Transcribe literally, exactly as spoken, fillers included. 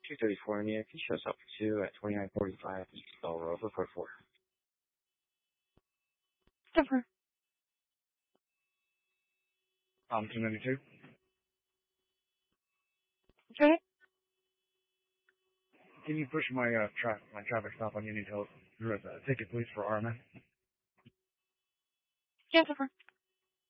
two thirty-four in Yankee, shows up for two at twenty-nine forty-five, Bell Road, report four. Different. Um, two ninety-two. Okay. Can you push my uh, tra- my traffic stop on Union Hill through a ticket, please, for R M S? Yeah, different.